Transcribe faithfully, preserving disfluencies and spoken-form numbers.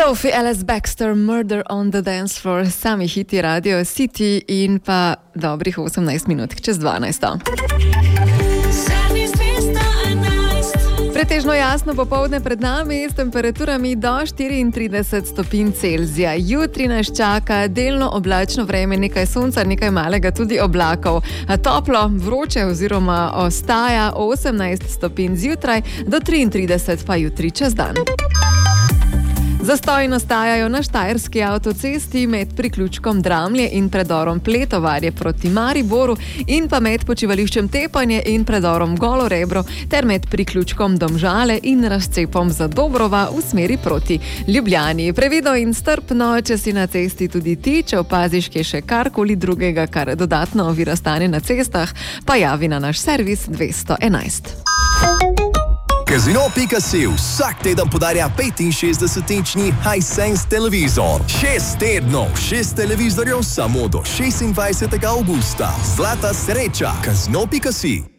Sophie Ellis Bextor, Murder on the Dance Floor, sami hiti Radio City in pa dobrih osemnajst minut čez dvanajst. Pretežno jasno popoldne pred nami s temperaturami do štiriintrideset stopinj Celzija. Jutri nas čaka delno oblačno vreme, nekaj sonca, nekaj malega tudi oblakov. Toplo, vroče oziroma ostaja osemnajst stopinj zjutraj, do triintrideset pa jutri čez dan. Zastoji nastajajo na Štajerski avtocesti med priključkom Dramlje in predorom Pletovarje proti Mariboru in pa med počivališčem Tepanje in predorom Golo Rebro ter med priključkom Domžale in razcepom Zadobrova v smeri proti Ljubljani. Previdno in strpno, če si na cesti tudi ti, če opaziš kje še karkoli drugega, kar dodatno ovira stanje na cestah, pa javi na naš servis dvesto enajst. Casino pika si vsak teden podarja petinšestdesetinčni Hisense televizor. Šest tednov, šest televizorjev samo do šestindvajsetega avgusta. Zlata sreča. Casino pika si.